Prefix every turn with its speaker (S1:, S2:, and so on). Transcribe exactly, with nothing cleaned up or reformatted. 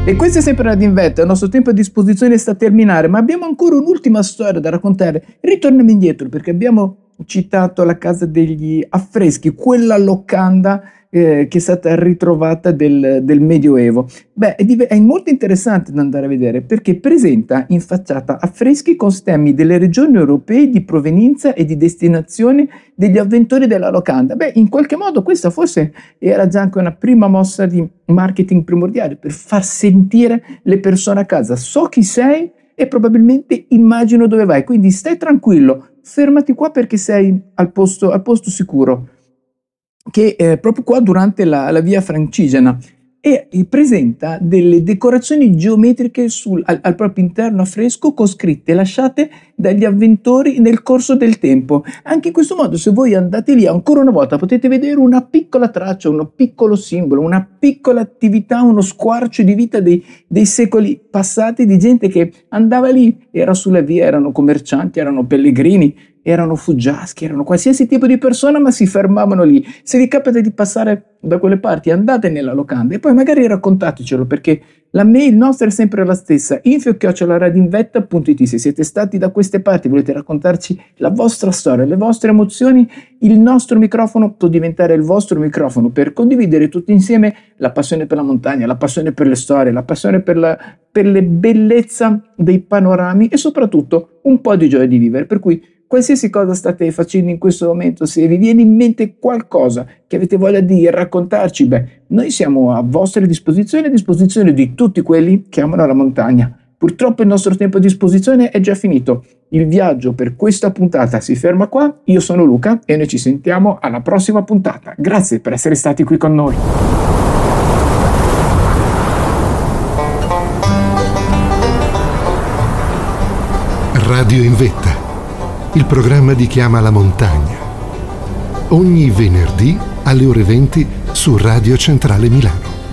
S1: E questa è sempre Radio Invetta, il nostro tempo a disposizione sta a terminare, ma abbiamo ancora un'ultima storia da raccontare. Ritorniamo indietro perché abbiamo citato la casa degli affreschi, quella locanda eh, che è stata ritrovata del, del Medioevo. Beh, è, div- è molto interessante da andare a vedere perché presenta in facciata affreschi con stemmi delle regioni europee di provenienza e di destinazione degli avventori della locanda. Beh, in qualche modo questa forse era già anche una prima mossa di marketing primordiale per far sentire le persone a casa. So chi sei e probabilmente immagino dove vai, quindi stai tranquillo, fermati qua perché sei al posto, al posto sicuro, che è proprio qua durante la, la via Francigena, e presenta delle decorazioni geometriche sul, al, al proprio interno a fresco con scritte lasciate dagli avventori nel corso del tempo. Anche in questo modo, se voi andate lì ancora una volta, potete vedere una piccola traccia, un piccolo simbolo, una piccola attività, uno squarcio di vita dei, dei secoli passati, di gente che andava lì, era sulla via, erano commercianti, erano pellegrini, erano fuggiaschi, erano qualsiasi tipo di persona, ma si fermavano lì. Se vi capita di passare da quelle parti, andate nella locanda e poi magari raccontatecelo, perché la mail nostra è sempre la stessa, info chiocciola radioinvetta punto it. Se siete stati da queste parti, volete raccontarci la vostra storia, le vostre emozioni, il nostro microfono può diventare il vostro microfono per condividere tutti insieme la passione per la montagna, la passione per le storie, la passione per la per le bellezza dei panorami e soprattutto un po' di gioia di vivere. Per cui qualsiasi cosa state facendo in questo momento, se vi viene in mente qualcosa che avete voglia di raccontarci, beh, noi siamo a vostra disposizione e a disposizione di tutti quelli che amano la montagna. Purtroppo il nostro tempo a disposizione è già finito. Il viaggio per questa puntata si ferma qua. Io sono Luca e noi ci sentiamo alla prossima puntata. Grazie per essere stati qui con noi.
S2: Radio Invetta, il programma di Chi ama la montagna. Ogni venerdì alle ore venti su Radio Centrale Milano.